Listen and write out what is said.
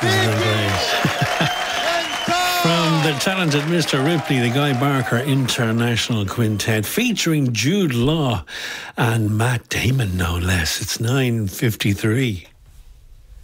Isn't it great? From the talented Mr. Ripley, the Guy Barker International Quintet, featuring Jude Law and Matt Damon, no less. It's 9:53.